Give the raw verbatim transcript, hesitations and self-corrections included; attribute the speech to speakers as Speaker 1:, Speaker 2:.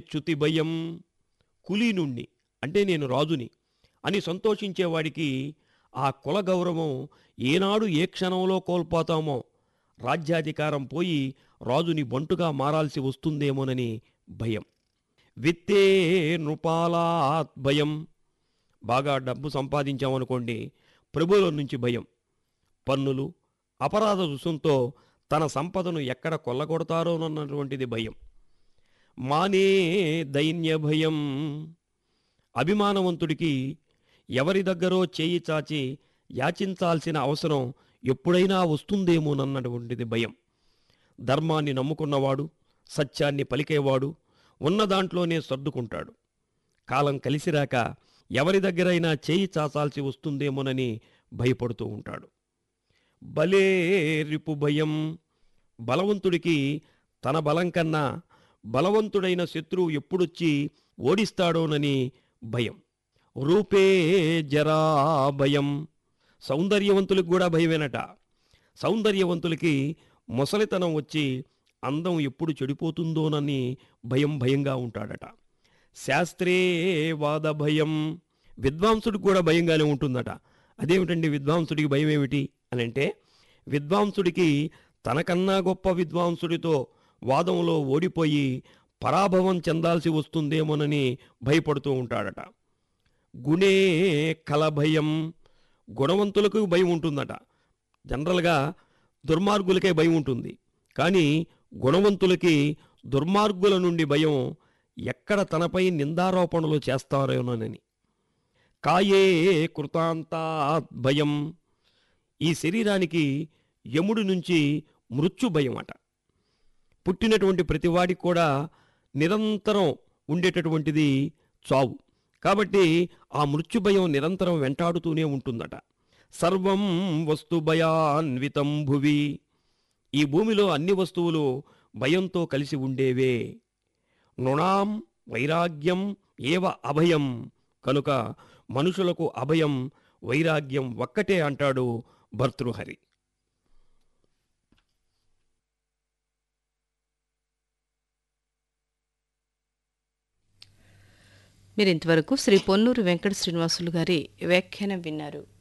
Speaker 1: చ్యుతి భయం. కులీనుణ్ణి అంటే నేను రాజుని అని సంతోషించేవాడికి ఆ కుల గౌరవం ఏనాడు ఏ క్షణంలో కోల్పోతామో, రాజ్యాధికారం పోయి రాజుని బంటుగా మారాల్సి వస్తుందేమోనని భయం. విత్తే నృపాలాత్ భయం. బాగా డబ్బు సంపాదించామనుకోండి, ప్రభువుల నుంచి భయం. పన్నులు, అపరాధ రుసుంతో తన సంపదను ఎక్కడ కొల్లగొడతారోనన్నటువంటిది భయం. మానే దైన్య భయం. అభిమానవంతుడికి ఎవరి దగ్గరో చేయి చాచి యాచించాల్సిన అవసరం ఎప్పుడైనా వస్తుందేమోనన్నటువంటిది భయం. ధర్మాన్ని నమ్ముకున్నవాడు, సత్యాన్ని పలికేవాడు ఉన్న దాంట్లోనే సర్దుకుంటాడు. కాలం కలిసిరాక ఎవరి దగ్గరైనా చేయి చాచాల్సి వస్తుందేమోనని భయపడుతూ ఉంటాడు. బలే రిపు భయం. బలవంతుడికి తన బలం కన్నా బలవంతుడైన శత్రువు ఎప్పుడొచ్చి ఓడిస్తాడోనని భయం. రూపే జరా భయం. సౌందర్యవంతులకు కూడా భయమేనట. సౌందర్యవంతులకి ముసలితనం వచ్చి అందం ఎప్పుడు చెడిపోతుందోనని భయం భయంగా ఉంటాడట. శాస్త్రే వాద భయం. విద్వాంసుడికి కూడా భయంగానే ఉంటుందట. అదేమిటండి విద్వాంసుడికి భయం ఏమిటి అని అంటే, విద్వాంసుడికి తనకన్నా గొప్ప విద్వాంసుడితో వాదంలో ఓడిపోయి పరాభవం చెందాల్సి వస్తుందేమోనని భయపడుతూ ఉంటాడట. గుణే కలభయం. గుణవంతులకు భయం ఉంటుందట. జనరల్గా దుర్మార్గులకే భయం ఉంటుంది. కానీ గుణవంతులకి దుర్మార్గుల నుండి భయం, ఎక్కడ తనపై నిందారోపణలు చేస్తారోనని. కాయే కృతాంతాత్ భయం. ఈ శరీరానికి యముడి నుంచి మృత్యు భయం అట. పుట్టినటువంటి ప్రతివాడికి కూడా నిరంతరం ఉండేటటువంటిది చావు. కాబట్టి ఆ మృత్యు భయం నిరంతరం వెంటాడుతూనే ఉంటుందట. సర్వం వస్తు భయాన్వితం భువి. ఈ భూమిలో అన్ని వస్తువులు భయంతో కలిసి ఉండేవే. నృణాం వైరాగ్యం ఏవ అభయం. కనుక మనుషులకు అభయం, వైరాగ్యం ఒక్కటే అంటాడు భర్తృహరి.
Speaker 2: మీరు ఇంతవరకు శ్రీ పొన్నూరు వెంకట శ్రీనివాసులు గారి వ్యాఖ్యానం విన్నారు.